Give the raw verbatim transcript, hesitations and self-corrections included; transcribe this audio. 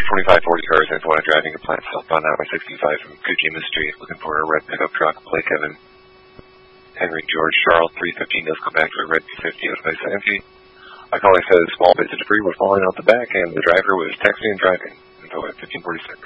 twenty-five forty cars and one driving a plant southbound Highway sixty-five from Kujima Street looking for a red pickup truck. Blake Evan, Henry George Charles, three fifteen does come back to a red two fifty out of empty. My colleague says small bits of debris were falling out the back and the driver was texting and driving. Info at fifteen forty-six.